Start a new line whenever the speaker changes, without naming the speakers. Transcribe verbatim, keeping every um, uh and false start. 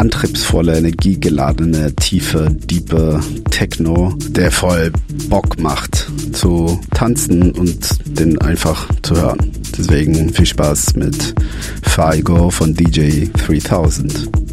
antriebsvolle, energiegeladene, tiefe, diepe Techno, der voll Bock macht zu tanzen und den einfach zu hören. Deswegen viel Spaß mit Faigo von D J dreitausend.